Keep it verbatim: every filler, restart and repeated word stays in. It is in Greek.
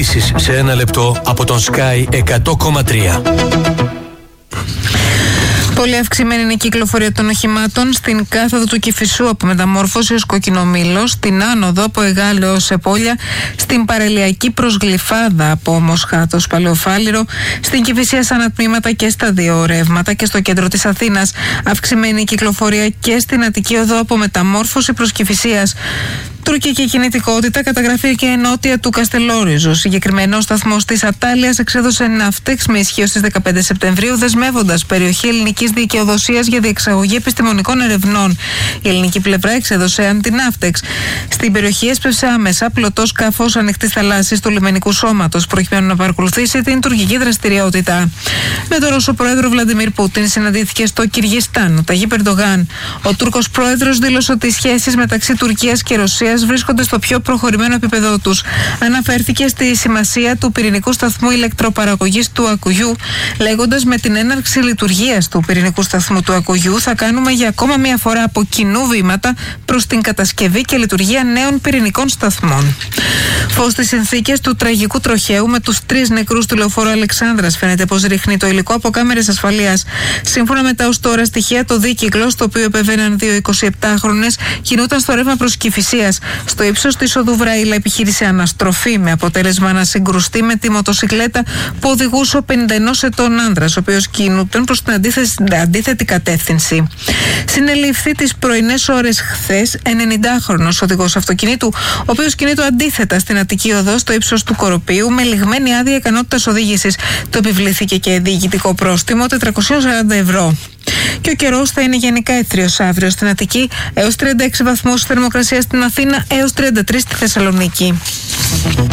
Ειδήσεις σε ένα λεπτό από τον Sky εκατό κόμμα τρία. Πολύ αυξημένη είναι η κυκλοφορία των οχημάτων στην κάθοδο του Κηφισού από Μεταμόρφωση ως Κοκκινομήλο, στην άνοδο από Εγάλεο ως Επόλια, στην παραλιακή προς Γλυφάδα από Μοσχάτο ως Παλαιοφάλιρο, στην Κηφισία σαν ανατμήματα και στα δύο ρεύματα και στο κέντρο της Αθήνας. Αυξημένη η κυκλοφορία και στην Αττική οδό από Μεταμόρφωση προς Κηφισίας. Τουρκική κινητικότητα καταγραφεί και ενότια του Καστελόριζου. Συγκεκριμένο, ο σταθμός της Ατάλειας εξέδωσε ναύτεξ με ισχύω στις δεκαπέντε Σεπτεμβρίου, δεσμεύοντας περιοχή ελληνικής δικαιοδοσίας για διεξαγωγή επιστημονικών ερευνών. Η ελληνική πλευρά εξέδωσε αντιναύτεξ. Στην περιοχή έσπευσε άμεσα πλωτό σκάφος ανοιχτής θαλάσσης του λιμενικού σώματος, προκειμένου να παρακολουθήσει την τουρκική δραστηριότητα. Με τον Ρώσο πρόεδρο Βλαντιμίρ Πούτιν συναντήθηκε στο Κυργιστάν. Ο Ταγίπ Ερντογάν, ο Τούρκος πρόεδρος, δήλωσε ότι οι σχέσεις μεταξύ Τουρκίας και Ρωσίας βρίσκονται στο πιο προχωρημένο επίπεδο τους. Αναφέρθηκε στη σημασία του πυρηνικού σταθμού ηλεκτροπαραγωγής του Ακουγιού, λέγοντας: με την έναρξη λειτουργίας του πυρηνικού σταθμού του Ακουγιού θα κάνουμε για ακόμα μία φορά από κοινού βήματα προς την κατασκευή και λειτουργία νέων πυρηνικών σταθμών. Φως στις συνθήκες του τραγικού τροχαίου με τους τρεις νεκρούς του λεωφόρου Αλεξάνδρας. Φαίνεται πως ρίχνει το υλικό από κάμερες ασφαλείας. Σύμφωνα με τα ως τώρα στοιχεία, το δίκυκλο, στο οποίο επεβαίναν δύο εικοσιεπτάχρονες, κινούταν στο ρεύμα προς Κηφισίας. Στο ύψος της οδού Βραήλα επιχείρησε αναστροφή, με αποτέλεσμα να συγκρουστεί με τη μοτοσικλέτα που οδηγούσε ο πενήντα ενός ετών άνδρας, ο οποίος κινούταν προς την αντίθετη, αντίθετη κατεύθυνση. Συνελήφθη τις πρωινές ώρες χθες ενενηντάχρονος οδηγός αυτοκινήτου, ο οποίος κινείται αντίθετα στην Αττική οδό στο ύψος του Κοροπίου με λιγμένη άδεια ικανότητας οδήγησης. Το επιβλήθηκε και διοικητικό πρόστιμο τετρακόσια σαράντα ευρώ. Και ο καιρός θα είναι γενικά έθριος αύριο στην Αττική, έως τριάντα έξι βαθμούς θερμοκρασία στην Αθήνα, έως τριάντα τρεις στη Θεσσαλονίκη.